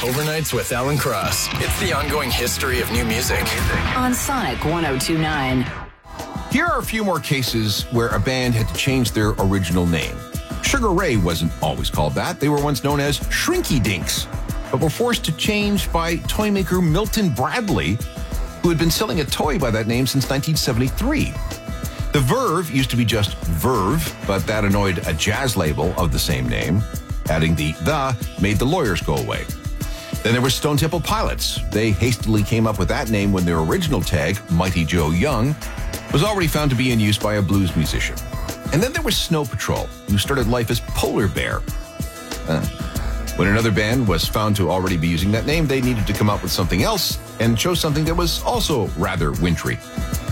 Overnights with Alan Cross. It's the ongoing history of new music. On Sonic 102.9. Here are a few more cases where a band had to change their original name. Sugar Ray wasn't always called that. They were once known as Shrinky Dinks, but were forced to change by toy maker Milton Bradley, who had been selling a toy by that name since 1973. The Verve used to be just Verve, but that annoyed a jazz label of the same name. Adding the made the lawyers go away. Then there were Stone Temple Pilots. They hastily came up with that name when their original tag, Mighty Joe Young, was already found to be in use by a blues musician. And then there was Snow Patrol, who started life as Polar Bear. When another band was found to already be using that name, they needed to come up with something else and chose something that was also rather wintry.